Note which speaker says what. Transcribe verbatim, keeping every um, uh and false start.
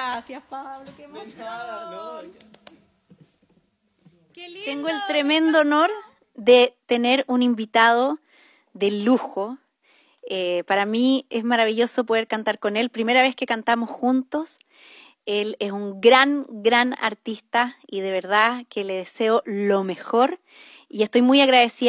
Speaker 1: Gracias, Pablo, qué emoción.
Speaker 2: Nada, no.
Speaker 1: Qué lindo.
Speaker 3: Tengo el tremendo honor de tener un invitado de lujo. Eh, para mí es maravilloso poder cantar con él. Primera vez que cantamos juntos. Él es un gran, gran artista y de verdad que le deseo lo mejor. Y estoy muy agradecida